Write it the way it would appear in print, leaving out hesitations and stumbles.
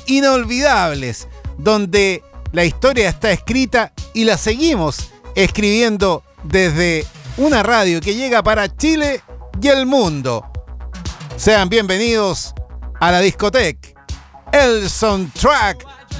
inolvidables, donde la historia está escrita y la seguimos escribiendo desde una radio que llega para Chile y el mundo. Sean bienvenidos a la discoteca, el soundtrack